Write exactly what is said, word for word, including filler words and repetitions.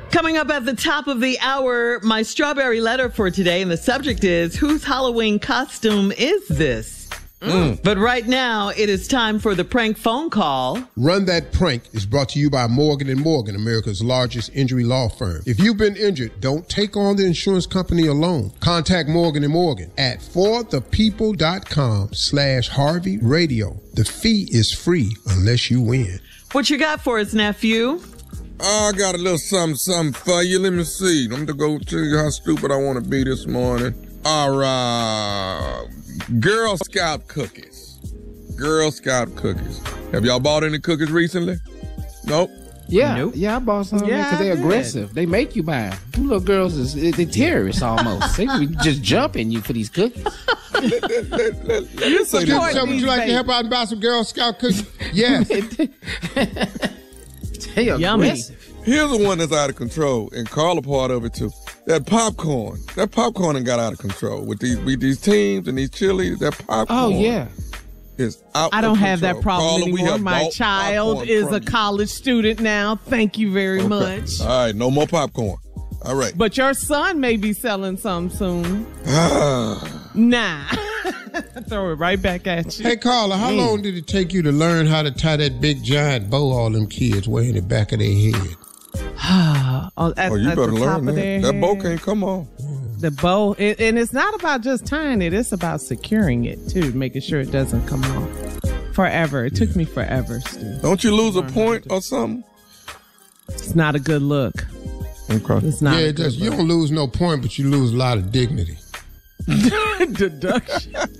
Coming up at the top of the hour, my strawberry letter for today, and the subject is, whose Halloween costume is this? Mm. But right now, it is time for the prank phone call. Run That Prank is brought to you by Morgan and Morgan, America's largest injury law firm. If you've been injured, don't take on the insurance company alone. Contact Morgan and Morgan at forthepeople.com slash Harvey Radio. The fee is free unless you win. What you got for us, nephew? Oh, I got a little something, something for you. Let me see. I'm going to go tell you how stupid I want to be this morning. All right. Girl Scout cookies. Girl Scout cookies. Have y'all bought any cookies recently? Nope. Yeah, nope. yeah, I bought some yeah, because they're aggressive. They make you buy them. You little girls is they terrorists almost. They be just jumping you for these cookies. let, let, let, let, let you say this. Would you like to help out and buy some Girl Scout cookies? Yes. They are yummy. Aggressive. Here's the one that's out of control, and Carla part of it too. That popcorn. That popcorn done got out of control with these with these teams and these chilies. That popcorn. Oh yeah. Is out I don't of have control. that problem Carla, we anymore. have My bought child popcorn is from a you. college student now. Thank you very Okay. much. All right, no more popcorn. All right. But your son may be selling some soon. Nah. Throw it right back at you. Hey, Carla, how Mm. long did it take you to learn how to tie that big giant bow all them kids wear in the back of their head? oh, at, Oh, you at better the top learn of that. their That bow head. can't come on. The bow, it, and it's not about just tying it. It's about securing it too, making sure it doesn't come off. Forever. It took me forever, Stu. Don't you lose a point or something? It's not a good look. Okay. It's not. yeah, a it good does. You look. don't lose no point, but you lose a lot of dignity. Deduction.